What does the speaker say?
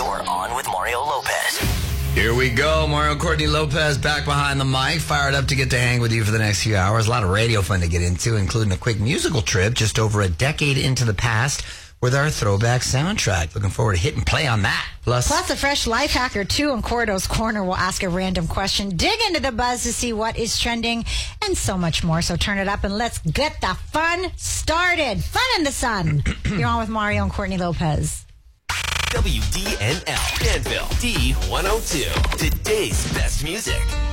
You're on with Mario Lopez. Here we go. Mario Courtney Lopez back behind the mic, fired up to get to hang with you for the next few hours. A lot of radio fun to get into, including a quick musical trip just over a decade into the past with our throwback soundtrack. Looking forward to hitting play on that. Plus a fresh life hack or two in Cordo's Corner. We'll ask a random question, dig into the buzz to see what is trending, and so much more. So turn it up and let's get the fun started. Fun in the sun. You're on with Mario and Courtney Lopez. WDNL, Danville, D102. Today's best music.